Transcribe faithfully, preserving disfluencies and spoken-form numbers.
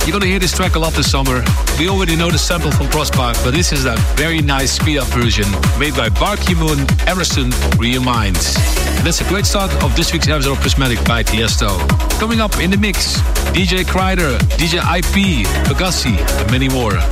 You're gonna hear this track a lot this summer. We already know the sample from Crosspark, but this is a very nice speed-up version made by Barkimoon Emerson Real Minds. And that's a great start of this week's episode of Prismatic by Tiesto. Coming up in the mix, D J Kreider, D J I P, Agassi, and many more.